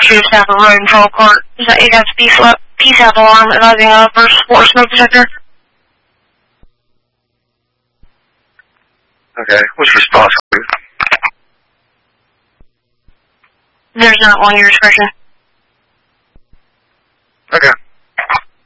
2 Stafford Road in Pearl Court. Is that you guys peace out alarm advising first floor smoke detector? Okay, what's the response? There's not one, your discretion.